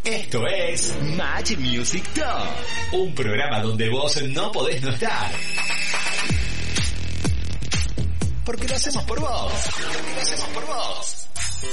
Esto es Match Music Top, un programa donde vos no podés no estar. Porque lo hacemos por vos.